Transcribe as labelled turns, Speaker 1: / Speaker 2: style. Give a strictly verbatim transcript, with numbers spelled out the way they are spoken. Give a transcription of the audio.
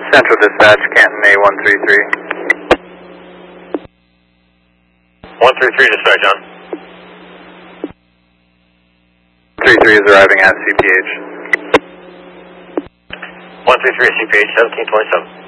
Speaker 1: Central Dispatch, Canton A one three three.
Speaker 2: one three three Dispatch, John.
Speaker 1: three three is arriving at C P H.
Speaker 2: one three three C P H, seventeen twenty-seven.